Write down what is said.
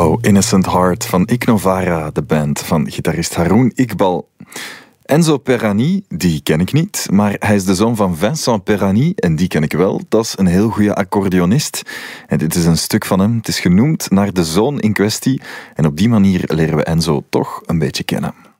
Oh, Innocent Heart van Iknovara, de band van gitarist Haroun Iqbal. Enzo Perani, die ken ik niet, maar hij is de zoon van Vincent Perani en die ken ik wel. Dat is een heel goede accordeonist. En dit is een stuk van hem. Het is genoemd naar de zoon in kwestie en op die manier leren we Enzo toch een beetje kennen.